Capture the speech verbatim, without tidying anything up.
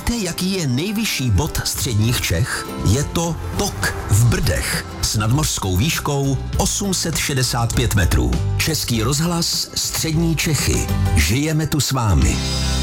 Víte, jaký je nejvyšší bod středních Čech? Je to Tok v Brdech s nadmořskou výškou osm set šedesát pět metrů. Český rozhlas Střední Čechy. Žijeme tu s vámi.